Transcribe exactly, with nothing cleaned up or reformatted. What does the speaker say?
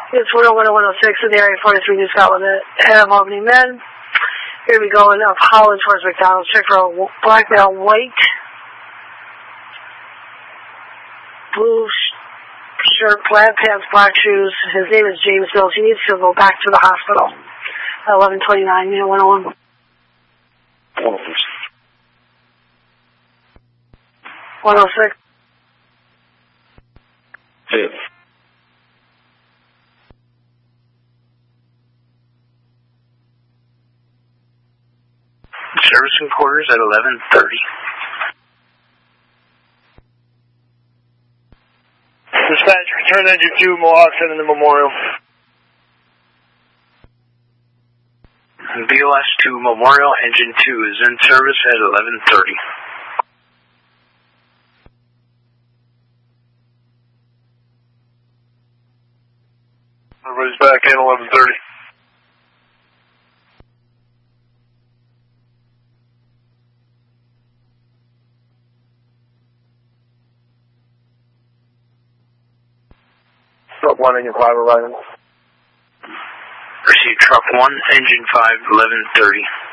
It's one oh one and one oh six in the area, forty-three New Scotland, head of opening men. Here we go in up Holland towards McDonald's. Check for a black male, white, blue shirt, plaid pants, black shoes. His name is James Mills. He needs to go back to the hospital. eleven twenty-nine, you know, one oh one. one oh six. Hey. Servicing quarters at eleven thirty. Dispatch, return engine two, Mohawk seven to Memorial. B O S two, Memorial, engine two is in service at eleven thirty. Everybody's back in eleven thirty. Truck one, engine five arriving. Receive truck one, engine five, eleven thirty.